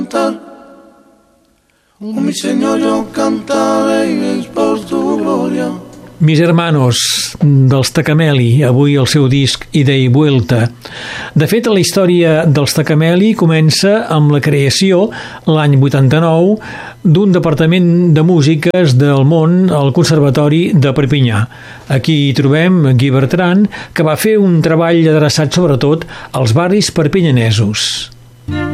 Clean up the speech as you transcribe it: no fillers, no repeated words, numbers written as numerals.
Mi Señor, yo cantaré es por tu gloria. Mis hermanos, dels Tacameli, avui el seu disc Ida i Vuelta. De fet, la història dels Tacameli comença amb la creació, l'any 89, d'un departament de músiques del món al Conservatori de Perpinyà. Aquí hi trobem Guy Bertran, que va fer un treball adreçat sobretot als barris perpinyanesos.